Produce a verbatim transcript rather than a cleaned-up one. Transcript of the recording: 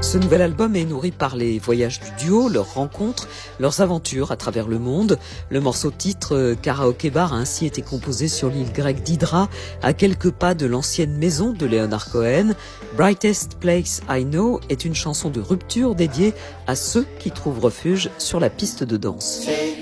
Ce nouvel album est nourri par les voyages du duo, leurs rencontres, leurs aventures à travers le monde. Le morceau titre Karaoke Bar a ainsi été composé sur l'île grecque d'Hydra, à quelques pas de l'ancienne maison de Leonard Cohen. Brightest Place I Know est une chanson de rupture dédiée à ceux qui trouvent refuge sur la piste de danse.